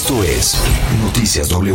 Esto es Noticias W.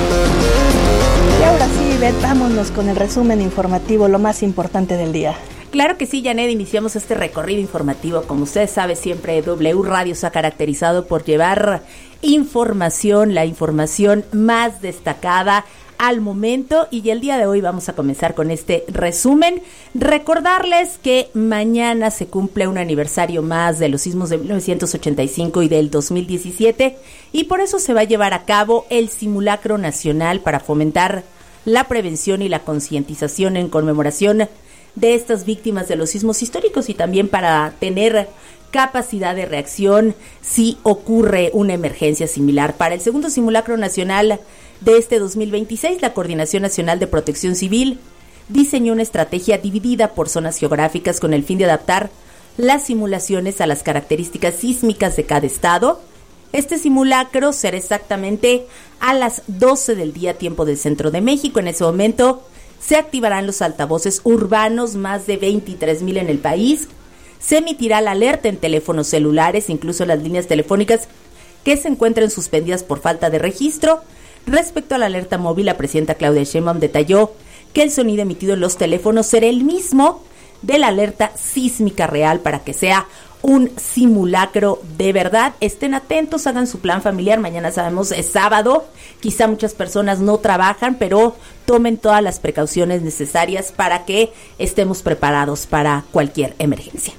Y ahora sí, Beth, vámonos con el resumen informativo, lo más importante del día. Claro que sí, Janet, iniciamos este recorrido informativo. Como usted sabe, siempre W Radio se ha caracterizado por llevar información, la información más destacada al momento, y el día de hoy vamos a comenzar con este resumen. Recordarles que mañana se cumple un aniversario más de los sismos de 1985 y del 2017, y por eso se va a llevar a cabo el simulacro nacional para fomentar la prevención y la concientización en conmemoración de estas víctimas de los sismos históricos, y también para tener capacidad de reacción si ocurre una emergencia similar. Para el segundo simulacro nacional de este 2026, la Coordinación Nacional de Protección Civil diseñó una estrategia dividida por zonas geográficas con el fin de adaptar las simulaciones a las características sísmicas de cada estado. Este simulacro será exactamente a las 12 del día, tiempo del centro de México. En ese momento se activarán los altavoces urbanos, más de 23,000 en el país. Se emitirá la alerta en teléfonos celulares, incluso las líneas telefónicas que se encuentren suspendidas por falta de registro. Respecto a la alerta móvil, la presidenta Claudia Sheinbaum detalló que el sonido emitido en los teléfonos será el mismo de la alerta sísmica real para que sea un simulacro de verdad. Estén atentos, hagan su plan familiar. Mañana sabemos es sábado, quizá muchas personas no trabajan, pero tomen todas las precauciones necesarias para que estemos preparados para cualquier emergencia.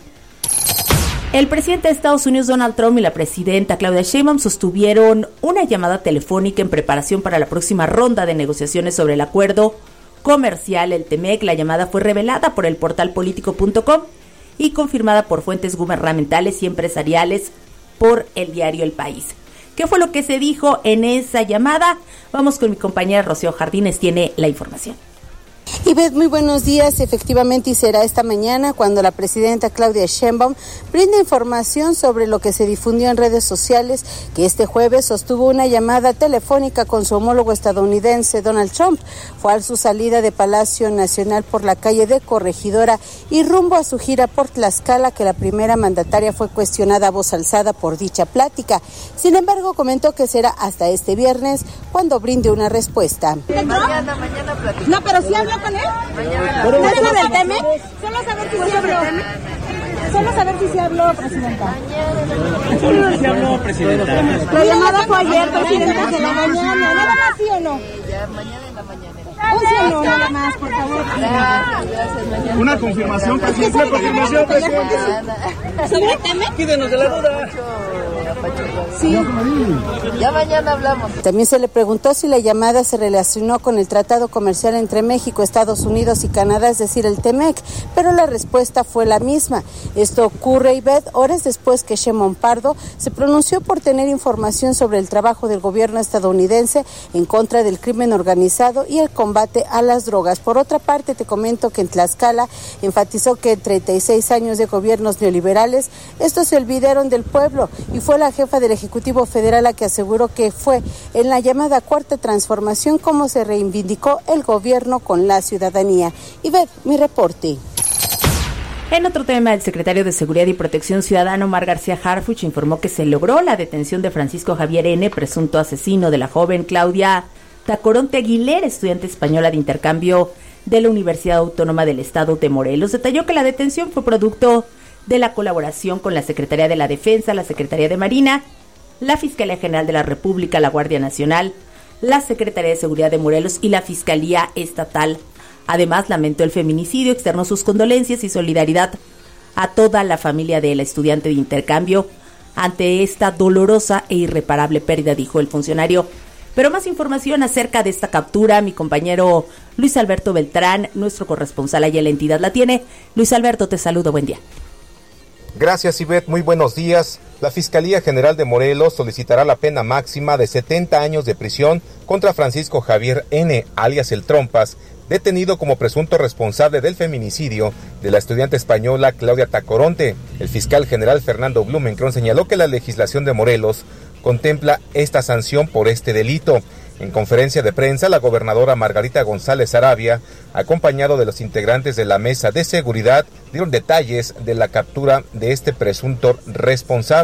El presidente de Estados Unidos, Donald Trump, y la presidenta Claudia Sheinbaum sostuvieron una llamada telefónica en preparación para la próxima ronda de negociaciones sobre el acuerdo comercial, el TEMEC. La llamada fue revelada por el portal Politico.com y confirmada por fuentes gubernamentales y empresariales por el diario El País. ¿Qué fue lo que se dijo en esa llamada? Vamos con mi compañera Rocío Jardines, tiene la información. Ivette, muy buenos días. Efectivamente, y será esta mañana cuando la presidenta Claudia Sheinbaum brinda información sobre lo que se difundió en redes sociales, que este jueves sostuvo una llamada telefónica con su homólogo estadounidense Donald Trump. Fue a su salida de Palacio Nacional por la calle de Corregidora y rumbo a su gira por Tlaxcala, que la primera mandataria fue cuestionada a voz alzada por dicha plática. Sin embargo, comentó que será hasta este viernes cuando brinde una respuesta. Mañana platicamos. No, pero sí habló con él. Mañana del tema. Solo saber si se habló. Solo saber si se habló, presidenta. ¿Se habló, presidenta? La llamada fue ayer, presidenta, de la mañana. ¿Nada más sí o no? Ya, mañana en la mañanera. Un sí o no, nada más, por favor. Gracias, mañana. Una confirmación, presidente. Una confirmación, presidente. ¿Sobre el tema? Quídenos de la duda. Sí. Ya mañana hablamos. También se le preguntó si la llamada se relacionó con el tratado comercial entre México, Estados Unidos y Canadá, es decir, el TEMEC, pero la respuesta fue la misma. Esto ocurre, Ivette, horas después que Sheinbaum Pardo se pronunció por tener información sobre el trabajo del gobierno estadounidense en contra del crimen organizado y el combate a las drogas. Por otra parte, te comento que en Tlaxcala enfatizó que en 36 años de gobiernos neoliberales, estos se olvidaron del pueblo, y fue la jefa del Ejecutivo Federal la que aseguró que fue en la llamada Cuarta Transformación como se reivindicó el gobierno con la ciudadanía. Y ve mi reporte. En otro tema, el secretario de Seguridad y Protección Ciudadana, Omar García Harfuch, informó que se logró la detención de Francisco Javier N., presunto asesino de la joven Claudia Tacoronte Aguilera, estudiante española de intercambio de la Universidad Autónoma del Estado de Morelos. Detalló que la detención fue producto de la colaboración con la Secretaría de la Defensa, la Secretaría de Marina, la Fiscalía General de la República, la Guardia Nacional, la Secretaría de Seguridad de Morelos y la Fiscalía Estatal. Además, lamentó el feminicidio, externó sus condolencias y solidaridad a toda la familia de la estudiante de intercambio ante esta dolorosa e irreparable pérdida, dijo el funcionario. Pero más información acerca de esta captura, mi compañero Luis Alberto Beltrán, nuestro corresponsal allá en la entidad, la tiene. Luis Alberto, te saludo, buen día. Gracias, Ivette, muy buenos días. La Fiscalía General de Morelos solicitará la pena máxima de 70 años de prisión contra Francisco Javier N., alias El Trompas, detenido como presunto responsable del feminicidio de la estudiante española Claudia Tacoronte. El fiscal general Fernando Blumenkron señaló que la legislación de Morelos contempla esta sanción por este delito. En conferencia de prensa, la gobernadora Margarita González Arabia, acompañado de los integrantes de la mesa de seguridad, dieron detalles de la captura de este presunto responsable.